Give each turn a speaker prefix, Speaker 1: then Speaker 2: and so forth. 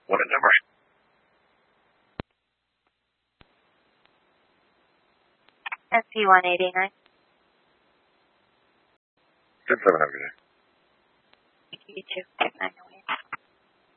Speaker 1: What number?
Speaker 2: SP-189.
Speaker 1: 10-7, have a good day.
Speaker 2: You too. 9